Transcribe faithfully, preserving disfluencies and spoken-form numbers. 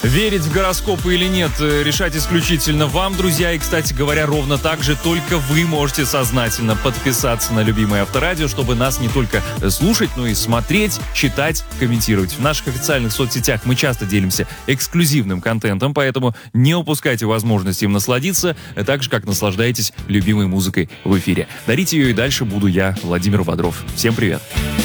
Верить в гороскопы или нет, решать исключительно вам, друзья. И, кстати говоря, ровно так же только вы можете сознательно подписаться на любимое Авторадио, чтобы нас не только слушать, но и смотреть, читать, комментировать. В наших официальных соцсетях мы часто делимся эксклюзивным контентом, поэтому не упускайте возможность им насладиться, так же, как наслаждаетесь любимой музыкой в эфире. Дарите ее и дальше буду я, Владимир Бодров. Всем привет!